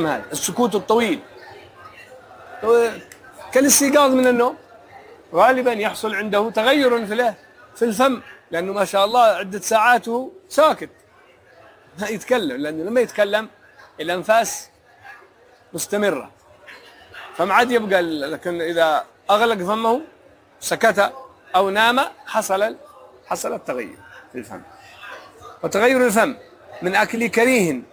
الحزم هذا، السكوت الطويل كالاستيقاظ من النوم، غالبا يحصل عنده تغير في الفم، لأنه ما شاء الله عدة ساعات ساكت ما يتكلم، لأنه لما يتكلم الأنفاس مستمرة فما عاد يبقى. لكن إذا أغلق فمه سكت أو نام حصل التغير في الفم. وتغير الفم من أكل كريه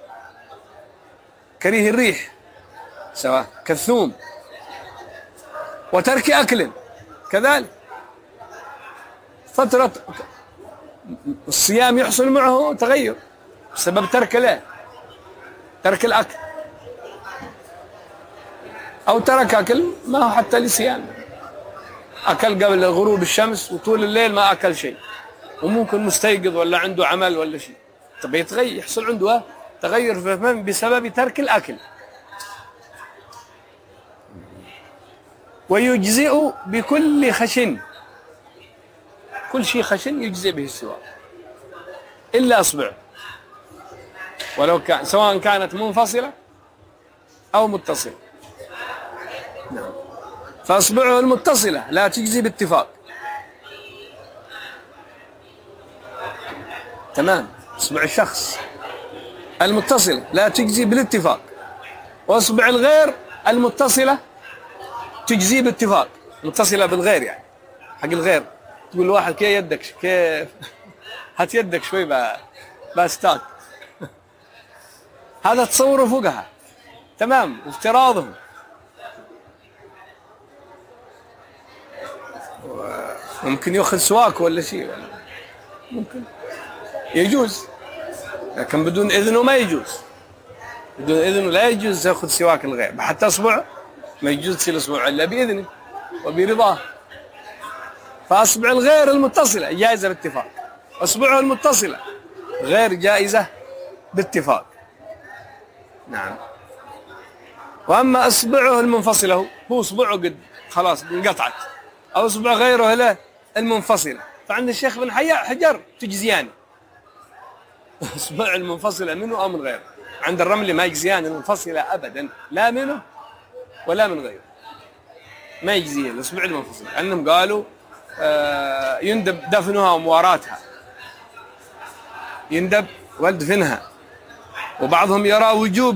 الريح سواء كالثوم، وترك أكل كذلك. فترة الصيام يحصل معه تغير بسبب ترك الأكل، أو ترك أكل ما هو حتى لصيام، أكل قبل غروب الشمس وطول الليل ما أكل شيء، وممكن مستيقظ ولا عنده عمل ولا شيء، طب يحصل عنده تغير في الفم بسبب ترك الأكل. ويجزئ بكل خشن، كل شيء خشن يجزئ به السواك إلا أصبع، ولو كان سواء كانت منفصلة أو متصلة. نعم. فأصبعه المتصلة لا تجزي باتفاق. تمام. أصبع الشخص المتصلة لا تجزي بالاتفاق، وأصبع الغير المتصلة تجزي باتفاق. متصلة بالغير يعني حق الغير، تقول لواحد كيف يدك، كيف هات يدك شوي باستاك هذا تصور فوقها. تمام. وافتراضهم ممكن يأخذ سواك ولا شيء، ممكن يجوز، لكن بدون إذنه ما يجوز. بدون إذنه لا يجوز يأخذ سواك الغير، حتى أصبعه ما يجوز تصير أصبعه إلا بإذنه وبرضاه. فأصبع الغير المتصلة جائزة باتفاق، أصبعه المتصلة غير جائزة باتفاق. نعم. وأما أصبعه المنفصلة هو أصبعه قد خلاص انقطعت، أو أصبع غيره له المنفصلة، فعند الشيخ بن حجر تجزيان أصبع المنفصلة منه أو من غيره. عند الرمل ما يجزيان المنفصلة أبدا، لا منه ولا من غيره، ما يجزيان الأصبع المنفصلة، لأنهم قالوا يندب دفنها ومواراتها، يندب ودفنها. وبعضهم يرى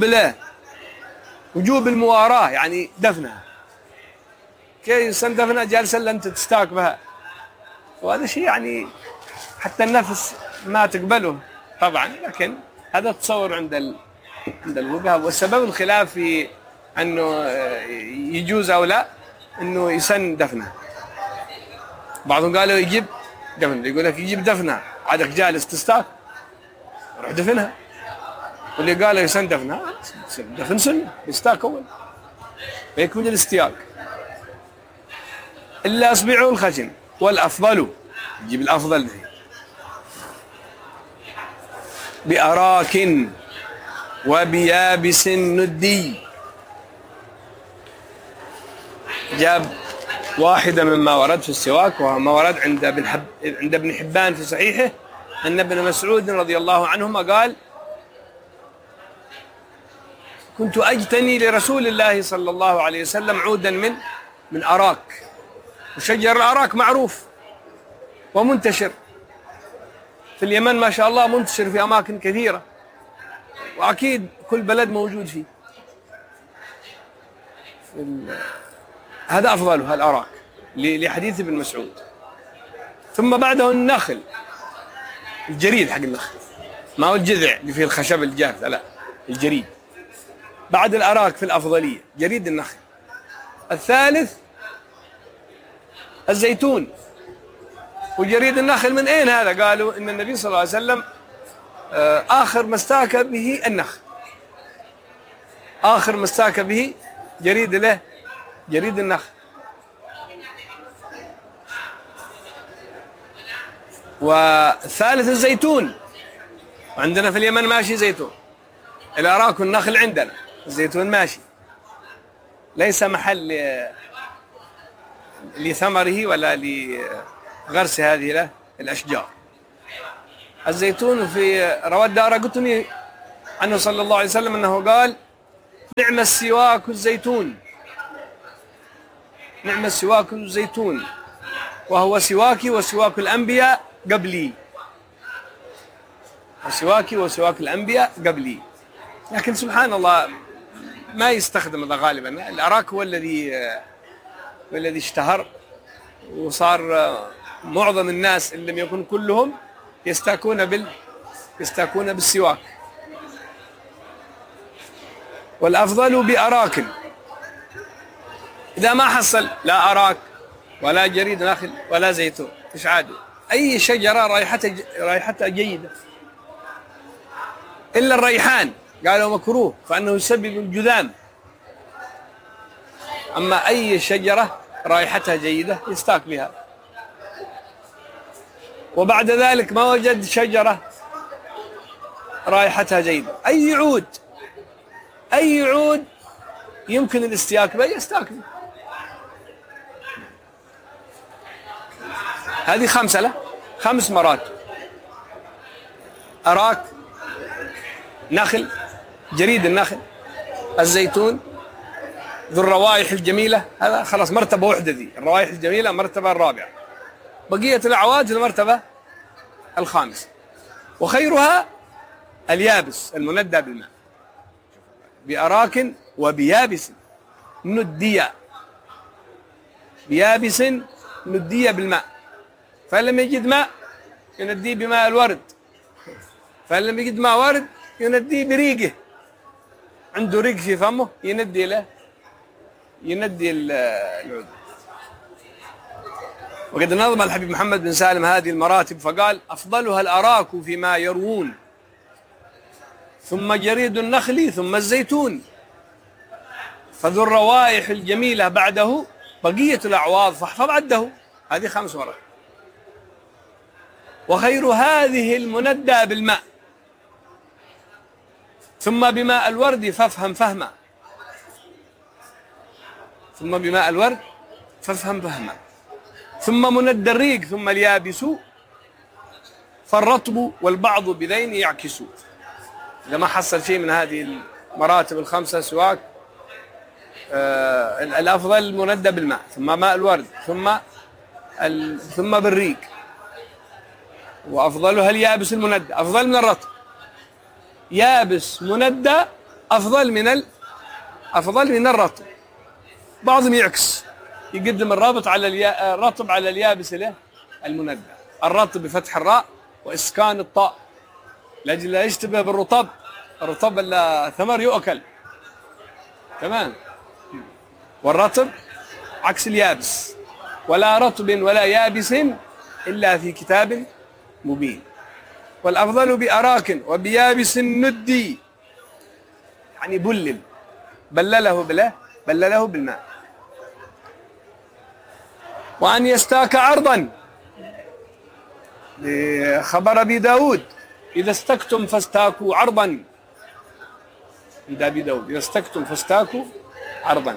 وجوب المواراة، يعني دفنها، كيف دفنها جالسا لن تستاك بها، وهذا شيء يعني حتى النفس ما تقبله طبعا، لكن هذا تصور عند الفقهاء. والسبب الخلاف في أنه يجوز أو لا أنه يسن دفنها. بعضهم قالوا يجيب دفنها، يقول لك يجيب دفنها، عادك جالس تستاك روح دفنها. واللي قالوا يسن دفنها، دفن سنة يستاك أول فيكمل الاستياق. إلا أصبعه الخشن، والأفضل يجيب الأفضل بأراك وبيابس ندي. جاب واحدة مما ورد في السواك، وما ورد عند ابن حبان في صحيحه أن ابن مسعود رضي الله عنهما قال: كنت أجتني لرسول الله صلى الله عليه وسلم عودا من أراك. وشجر الأراك معروف ومنتشر في اليمن ما شاء الله، منتشر في أماكن كثيرة، وأكيد كل بلد موجود فيه. هذا أفضله الأراك لحديث ابن مسعود. ثم بعده النخل، الجريد حق النخل، ما هو الجذع اللي فيه الخشب الجاف، لا الجريد. بعد الأراك في الأفضلية جريد النخل. الثالث الزيتون. وجريد النخل من أين هذا؟ قالوا إن النبي صلى الله عليه وسلم آخر ما استاك به النخل، آخر ما استاك به جريد النخل. والثالث الزيتون، عندنا في اليمن ماشي زيتون. الأراك والنخل عندنا، الزيتون ماشي، ليس محل لثمره ولا لغرس هذه الأشجار. الزيتون في رواه الدارقطني عنه صلى الله عليه وسلم أنه قال: نعم السواك الزيتون، نعم السواك الزيتون، وهو سواكي وسواك الأنبياء قبلي، وسواكي وسواك الأنبياء قبلي. لكن سبحان الله ما يستخدم هذا غالبا. الأراك هو الذي اشتهر، وصار معظم الناس إن لم يكن كلهم يستاكون بالسواك. والأفضل بأراك. إذا ما حصل لا أراك ولا جريد نخل ولا زيتون، إيش عادي؟ أي شجرة رائحتها جيدة إلا الريحان، قالوا مكروه فإنه يسبب الجذام. أما أي شجرة رائحتها جيدة يستاك بها. وبعد ذلك ما وجد شجرة رائحتها جيدة، أي عود يمكن الاستياك به يستاك به. هذه خمس مراتب: أراك، نخل، جريد النخل، الزيتون، ذو الروائح الجميلة. هذا خلاص مرتبة واحدة، ذي الروائح الجميلة مرتبة الرابعة. بقية الأعواد المرتبة الخامسة. وخيرها اليابس المندى بالماء، بأراك وبيابس ندية، بيابس ندية بالماء. فإن لم يجد ماء ينديه بماء الورد، فإن لم يجد ماء ورد ينديه بريقه، عنده ريق في فمه يندي العود. وقد نظم الحبيب محمد بن سالم هذه المراتب فقال: أفضلها الأراك فيما يروون، ثم جريد النخل، ثم الزيتون، فذو الروائح الجميلة بعده، بقية الأعواض فاحفظ عده. هذه 5 مرات. وخير هذه المندى بالماء، ثم بماء الورد فافهم فهما، ثم بماء الورد فافهم فهما، ثم مندى الريق، ثم اليابس، فالرطب والبعض بذين يعكس. إذا ما حصل شيء من هذه المراتب ال5 سواك، الأفضل المندى بالماء، ثم ماء الورد، ثم بالريق. وأفضلها اليابس المندى، أفضل من الرطب. يابس مندى أفضل من الرطب. بعضهم يعكس، يقدم الرطب على اليابس له المندى. الرطب بفتح الراء وإسكان الطاء لأجل لا يشتبه بالرطب. الرطب الثمر يؤكل، تمام. والرطب عكس اليابس. ولا رطب ولا يابس إلا في كتاب مبين. والأفضل بأراك وبيابس ندي، يعني بلله بالماء. وأن يستاك عرضا، لخبر أبي داود: إذا استكتم فاستاكوا عرضا. عند أبي داود: إذا استكتم فاستاكوا عرضا.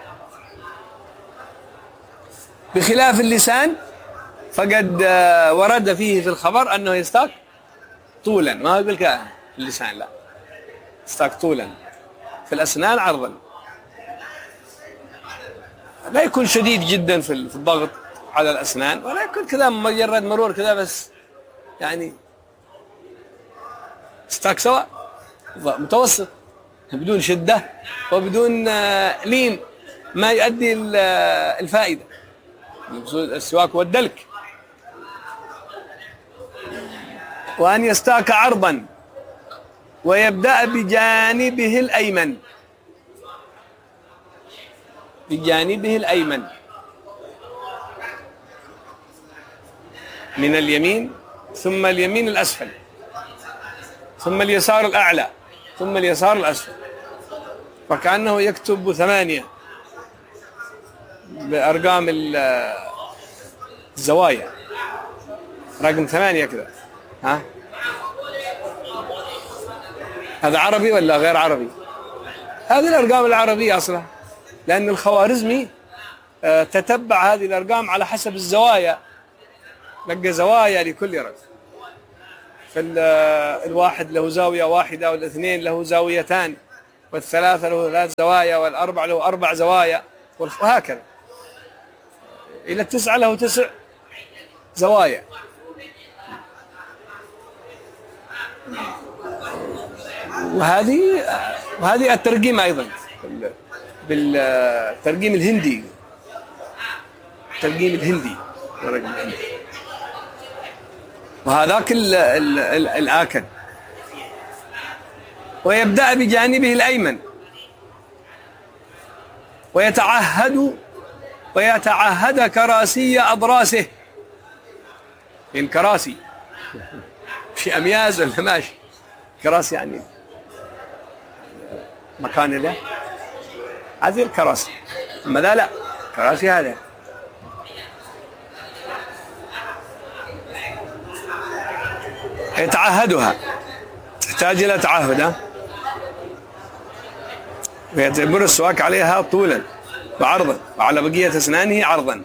بخلاف اللسان فقد ورد فيه في الخبر أنه يستاك طولا، ما هو بالك اللسان، لا، يستاك طولا. في الأسنان عرضا، لا يكون شديد جدا في الضغط على الأسنان، ولا يكون كذا مجرد مرور كذا بس، يعني استاك سواء متوسط، بدون شدة وبدون لين ما يؤدي الفائدة. السواك والدلك. وأن يستاك عرضا ويبدأ بجانبه الأيمن، من اليمين، ثم اليمين الأسفل، ثم اليسار الأعلى، ثم اليسار الأسفل. فكأنه يكتب 8 بأرقام الزوايا، رقم 8 كذا. ها، هذا عربي ولا غير عربي؟ هذه الأرقام العربية أصلا، لأن الخوارزمي تتبع هذه الأرقام على حسب الزوايا، لقى زوايا لكل رقم. فالواحد له زاوية واحدة، والاثنين له زاويتان، والثلاثة له 3 زوايا، والأربع له 4 زوايا، وهكذا إلى التسعة له 9 زوايا. وهذه الترجيم أيضا بالترجيم الهندي، الترجيم الهندي، وهذاك الآكل. ويبدأ بجانبه الأيمن ويتعهد كراسي أضراسه. الكراسي في أمياز ولا ماشي؟ كراسي يعني مكان له، هذه الكراسي. أما لا كراسي هذا يتعهدها، تحتاج إلى تعهد، ويعتبر السواك عليها طولا وعرضا، وعلى بقية أسنانه عرضا.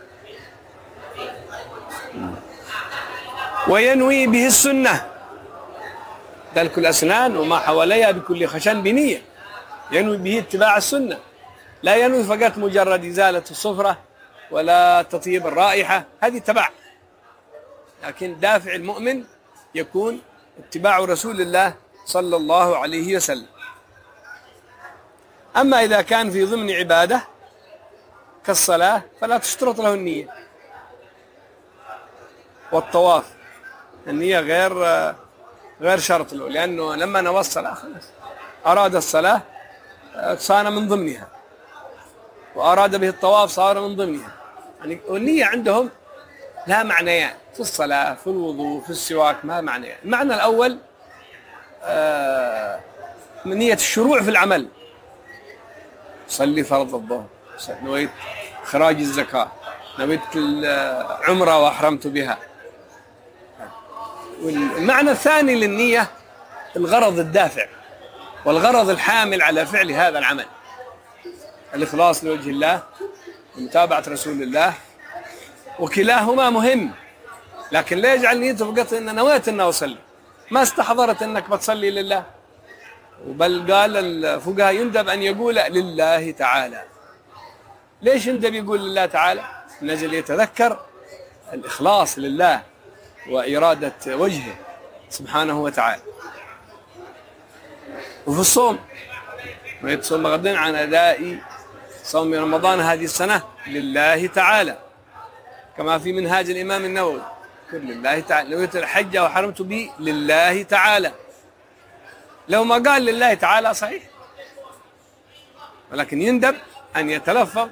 وينوي به السنة، دلك الأسنان وما حواليها بكل خشن بنية، ينوي به اتباع السنة، لا ينوي فقط مجرد إزالة الصفرة ولا تطيب الرائحة، هذه تبع، لكن دافع المؤمن يكون اتباع رسول الله صلى الله عليه وسلم. أما إذا كان في ضمن عبادة كالصلاة فلا تشترط له النية، والطواف النية غير شرط له، لأنه لما نوى الصلاة خلاص أراد الصلاة صار من ضمنها، وأراد به الطواف صار من ضمنها. يعني والنية عندهم لا معنيان، في الصلاة، في الوضوء، في السواك، ما معنيان. المعنى الأول من نية الشروع في العمل، صلي فرض الظهر، نويت إخراج الزكاة، نويت العمرة وأحرمت بها. والمعنى الثاني للنية الغرض الدافع والغرض الحامل على فعل هذا العمل، الإخلاص لوجه الله ومتابعة رسول الله، وكلاهما مهم. لكن لا يجعل نيته فقط إن نويت أن أصلي، ما استحضرت أنك بتصلي لله. بل قال الفقهاء يندب أن يقول لله تعالى. ليش يندب يقول لله تعالى؟ من أجل يتذكر الإخلاص لله وإرادة وجهه سبحانه وتعالى. وفي الصوم ويتصوم غدا عن أداء صوم رمضان هذه السنة لله تعالى، كما في منهاج الإمام النووي، كل لله تعالى. نويت الحج وحرمت به لله تعالى. لو ما قال لله تعالى صحيح، ولكن يندب أن يتلفظ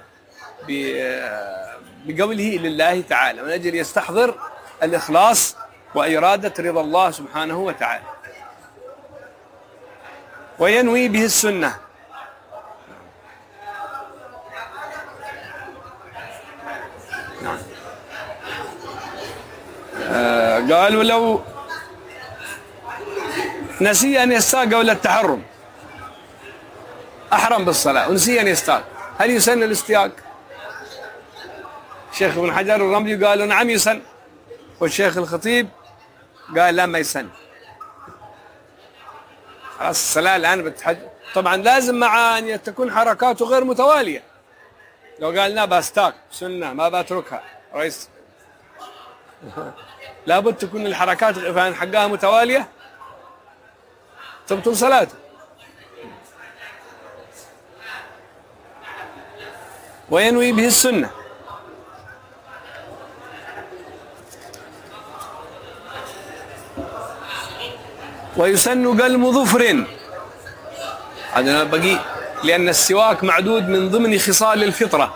بقوله لله تعالى من أجل يستحضر الإخلاص وإرادة رضا الله سبحانه وتعالى. وينوي به السنة، نعم. قال ولو نسي أن يستاق قبل التحرم، أحرم بالصلاة ونسي أن يستاق، هل يسن الاستياق؟ الشيخ ابن حجر الرملي قالوا نعم يسن، والشيخ الخطيب قال لا ما يسن. خلاص الصلاة الآن بتحج، طبعا لازم مع أن تكون حركاته غير متوالية. لو قال لا باستاق سنة ما بتركها رئيس، لابد تكون الحركات حقها متوالية تبطل صلاته. وينوي به السنة، ويسن قلم ظفر، هذا بقي، لأن السواك معدود من ضمن خصال الفطرة،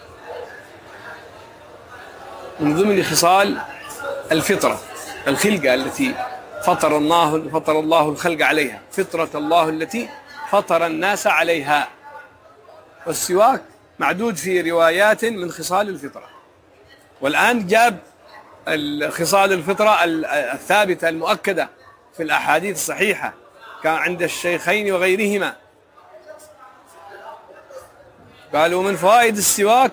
من ضمن خصال الفطرة، الخلقة التي فطر الله الخلق عليها، فطرة الله التي فطر الناس عليها. والسواك معدود في روايات من خصال الفطرة. والآن جاب خصال الفطرة الثابتة المؤكدة في الأحاديث الصحيحة، كان عند الشيخين وغيرهما. قالوا من فوائد السواك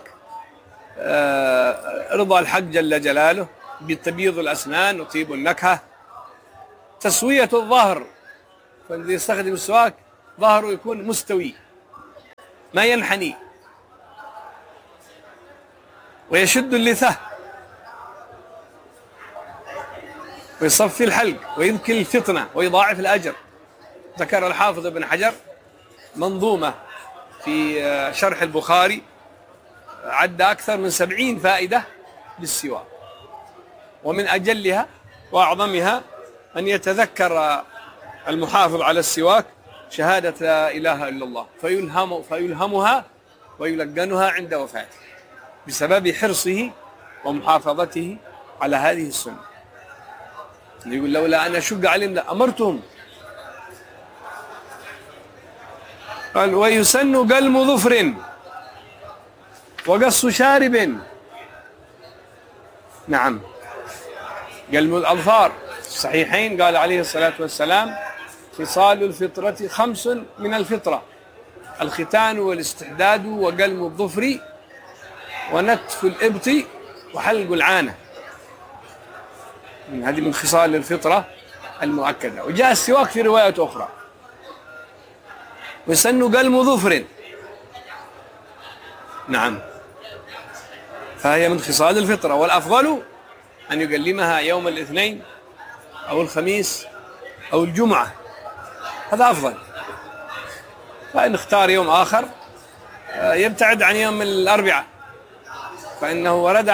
رضا الحق جل جلاله بتبييض الأسنان وطيب النكهة، تسوية الظهر، فالذي يستخدم السواك ظهره يكون مستوي ما ينحني، ويشد اللثة، ويصفي الحلق، ويذكي الفطنة، ويضاعف الأجر. ذكر الحافظ ابن حجر منظومة في شرح البخاري عد أكثر من 70 فائدة للسواك، ومن أجلها وأعظمها أن يتذكر المحافظ على السواك شهادة لا إله إلا الله فيلهمها ويلقنها عند وفاته بسبب حرصه ومحافظته على هذه السنة. يقول لولا أن أشق عليهم لأمرتهم. قال ويسن قلم ظفر وقص شارب. نعم، قلم الأظفار الصحيحين قال عليه الصلاة والسلام خصال الفطرة 5 من الفطرة: الختان والاستحداد وقلم الظفر ونتف الإبط وحلق العانة. هذه من خصال الفطرة المؤكدة. وجاء السواك في رواية أخرى ويسن قلم ظفر. نعم، فهي من خصال الفطرة، والأفضل أن يقلمها يوم الاثنين أو الخميس أو الجمعة، هذا أفضل. فإن اختار يوم آخر يبتعد عن يوم الأربعاء، فإنه ورد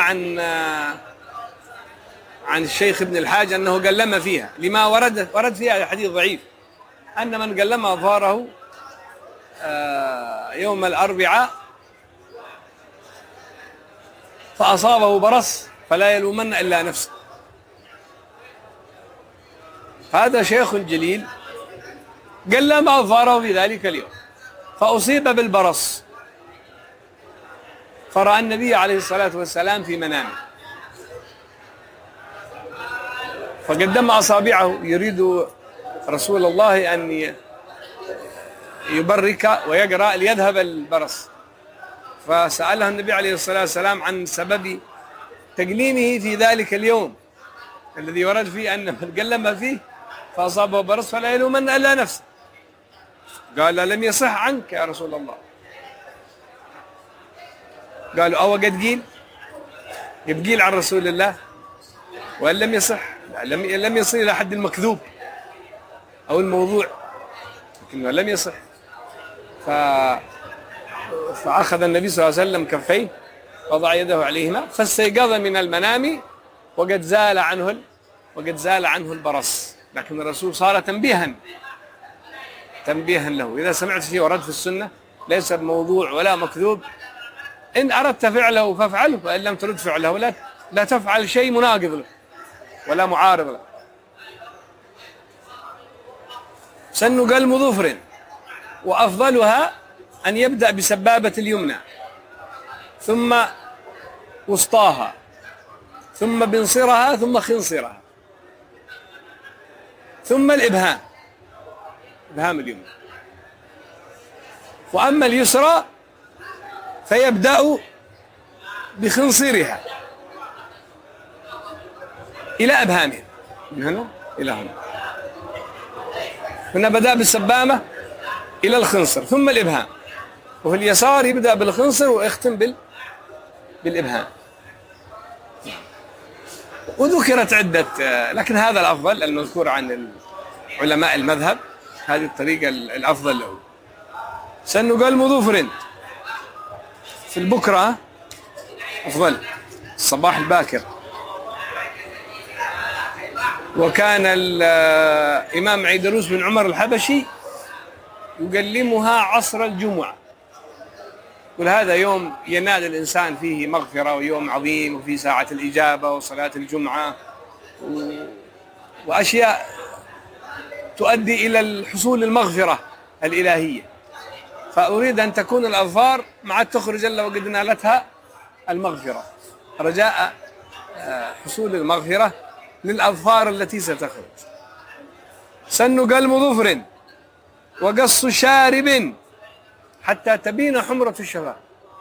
عن الشيخ ابن الحاج أنه قلم فيها، لما ورد فيها حديث ضعيف أن من قلم أظفاره يوم الأربعاء فأصابه برص فلا يلومن إلا نفسه. هذا شيخ جليل قلم أظفاره في ذلك اليوم فأصيب بالبرص، فرأى النبي عليه الصلاة والسلام في منامه فقدم أصابعه يريد رسول الله أن يبرك ويقرأ ليذهب البرص، فسأله النبي عليه الصلاة والسلام عن سبب تقليمه في ذلك اليوم الذي ورد فيه أن من قلم فيه فأصابه برص فلا يلومن إلا نفسه. قال لم يصح عنك يا رسول الله. قالوا أو قد قيل يبقيل عن رسول الله وإن لم يصح لم يصل إلى حد المكذوب أو الموضوع، لكنه لم يصح. فأخذ النبي صلى الله عليه وسلم كفيه وضع يده عليهما فاستيقظ من المنام وقد زال عنه البرص، لكن الرسول صار تنبيها له. إذا سمعت شيء ورد في السنة ليس بموضوع ولا مكذوب، إن أردت فعله فافعله، وإن لم ترد فعله لا تفعل شيء مناقض له ولا معارض له. سن قلم ظفر، وأفضلها أن يبدأ بسبابة اليمنى ثم وسطاها ثم بنصرها ثم خنصرها ثم إبهام اليمنى. وأما اليسرى فيبدأ بخنصرها إلى أبهامها، من هنا إلى هنا. هنا بدأ بالسبامة إلى الخنصر ثم الإبهام، وفي اليسار يبدأ بالخنصر ويختم بالإبهام. وذكرت عدة، لكن هذا الأفضل المذكور عن علماء المذهب، هذه الطريقة الأفضل له. سن قلم ظفر في البكرة أفضل، الصباح الباكر. وكان الإمام عيدروس بن عمر الحبشي يقلمها عصر الجمعة، وهذا يوم ينال الإنسان فيه مغفرة، ويوم عظيم، وفي ساعة الإجابة وصلاة الجمعة وأشياء تؤدي إلى الحصول المغفرة الإلهية. فأريد أن تكون الأظفار مع تخرج إلا وقد نالتها المغفرة، رجاء حصول المغفرة للأظفار التي ستخرج. سن قلم ظفر وقص شارب حتى تبين حمرة الشفاه.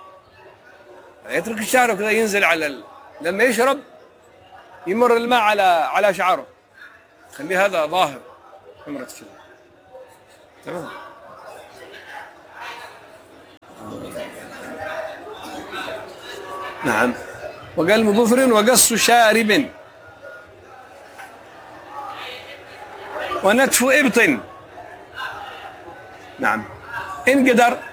يترك الشارب كذا ينزل لما يشرب يمر الماء على شعره، خلي هذا ظاهر حمرة الشفاه. تمام. نعم. وقلم ظفر وقص شارب ونتف إبط. نعم. إن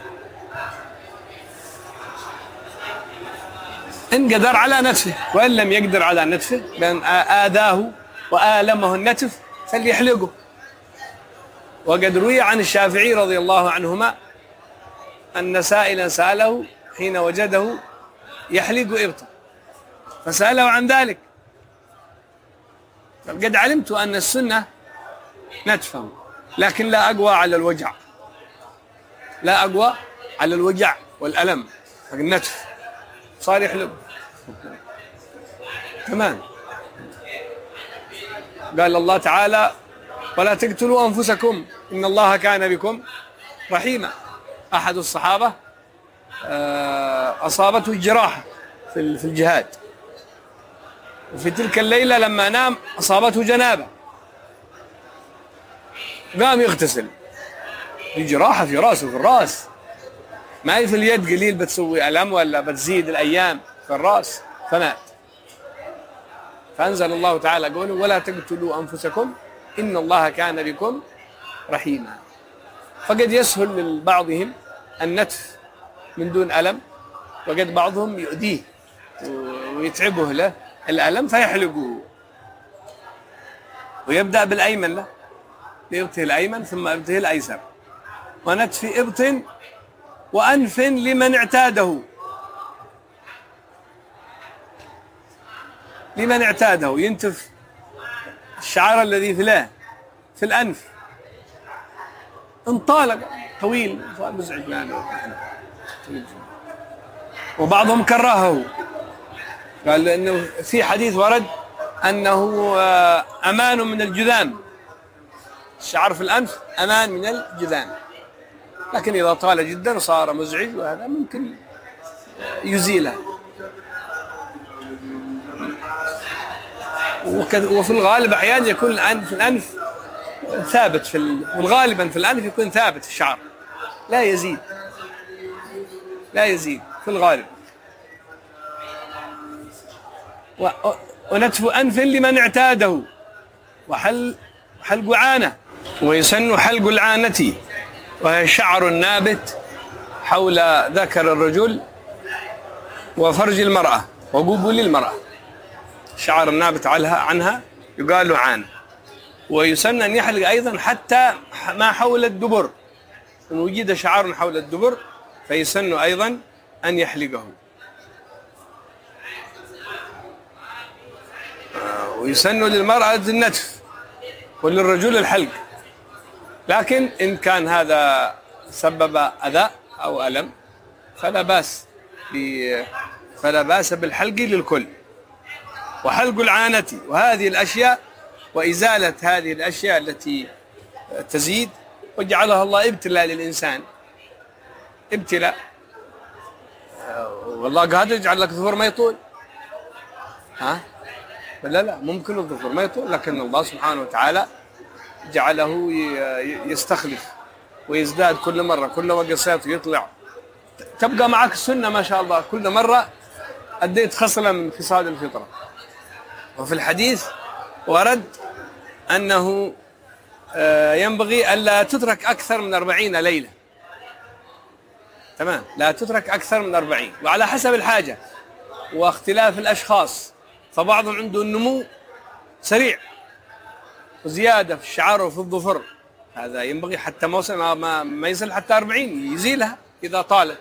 قدر على نتفه، وإن لم يقدر على نتفه بأن آذاه وآلمه النتف فليحلقه. وقد روي عن الشافعي رضي الله عنهما أن سائلا سأله حين وجده يحلق إبطه فسأله عن ذلك، قد علمت أن السنة نتفه، لكن لا أقوى على الوجع، لا أقوى على الوجع والألم، النتف صار يحلق. تمام. قال الله تعالى: ولا تقتلوا أنفسكم إن الله كان بكم رحيما. أحد الصحابة أصابته جراحة في الجهاد، وفي تلك الليلة لما نام أصابته جنابة، قام يغتسل بجراحة في رأسه، في الرأس، ما هي في اليد قليل بتسوي ألم ولا بتزيد الأيام، في الرأس، فمات. فأنزل الله تعالى قوله: ولا تقتلوا أنفسكم إن الله كان بكم رحيما. فقد يسهل لبعضهم النتف من دون ألم، وقد بعضهم يؤذيه ويتعبه له الألم فيحلقه، ويبدأ بالأيمن له بإبطه الأيمن ثم إبطه الأيسر. ونتف إبط وأنف لمن اعتاده، لمن اعتاده ينتف الشعر الذي في الأنف انطالق طويل مزعج يعني. وبعضهم كرهه، قال لأنه في حديث ورد أنه أمان من الجذام، الشعر في الأنف أمان من الجذام، لكن إذا طال جدا صار مزعج، وهذا ممكن يزيله. وفي الغالب أحيانا يكون الأنف ثابت وغالبا في الأنف يكون ثابت الشعر، لا يزيد في الغالب. ونتف أنف لمن اعتاده وحلق عانة. ويسن حلق العانة وهي شعر نابت حول ذكر الرجل وفرج المرأة وقبول المرأة، شعر النابت عنها يقال له عانة. ويسن أن يحلق أيضا حتى ما حول الدبر، إن وجد شعر حول الدبر فيسن أيضا أن يحلقه. ويسن للمرأة النتف وللرجل الحلق، لكن إن كان هذا سبب أذى أو ألم فلا بأس بالحلق للكل. وحلق العانة وهذه الأشياء وإزالة هذه الأشياء التي تزيد وجعلها الله ابتلاء للإنسان، ابتلاء. والله قادر يجعل لك ظفر ما يطول، لا ممكن الظفر ما يطول، لكن الله سبحانه وتعالى جعله يستخلف ويزداد كل مرة، كل ما قصيت يطلع، تبقى معك السنة ما شاء الله، كل مرة أديت خصلة من خصال الفطرة. وفي الحديث ورد أنه ينبغي ألا تترك أكثر من 40 ليلة. تمام، لا تترك أكثر من 40، وعلى حسب الحاجة واختلاف الأشخاص، فبعضهم عنده النمو سريع وزيادة في الشعر وفي الظفر، هذا ينبغي حتى ما يصل حتى 40 يزيلها إذا طالت،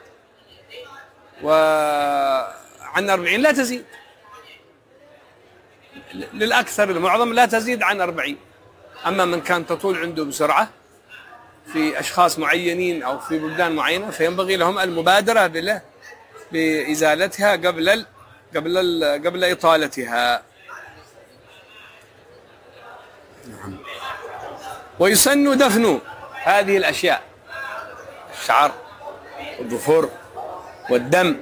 وعن 40 لا تزيد، للأكثر المعظم لا تزيد عن 40. أما من كان تطول عنده بسرعة في أشخاص معينين أو في بلدان معينة فينبغي لهم المبادرة بإزالتها قبل إطالتها. ويسن دفن هذه الأشياء، الشعر والظفر والدم،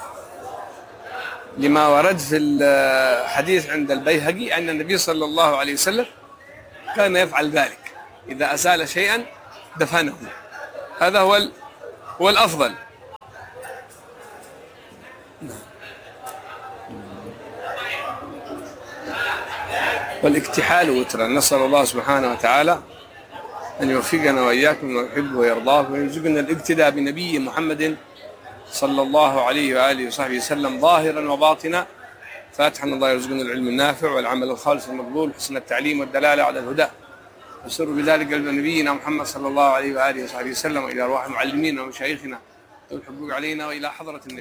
لما ورد في الحديث عند البيهقي أن النبي صلى الله عليه وسلم كان يفعل ذلك، إذا أزال شيئا دفنه، هذا هو الأفضل. والاكتحال وترا. نسأل الله سبحانه وتعالى أن يوفقنا وإياكم ما يحب ويرضاه، ويرزقنا الاقتداء بنبي محمد صلى الله عليه وآله وصحبه وسلم ظاهرا وباطنا. فاتحا الله يرزقنا العلم النافع والعمل الخالص المقبول، حسن التعليم والدلالة على الهدى، وسر بذلك قلب نبينا محمد صلى الله عليه وآله وصحبه وسلم، وإلى أرواح معلمينا ومشايخنا والحقوق علينا، وإلى حضرة النبي.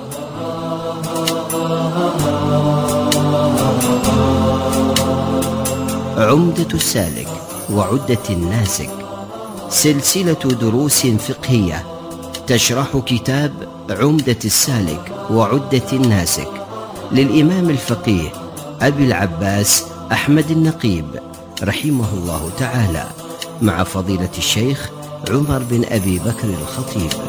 عمدة السالك وعدة الناسك، سلسلة دروس فقهية تشرح كتاب عمدة السالك وعدة الناسك للإمام الفقيه أبي العباس أحمد النقيب رحمه الله تعالى، مع فضيلة الشيخ عمر بن أبي بكر الخطيب.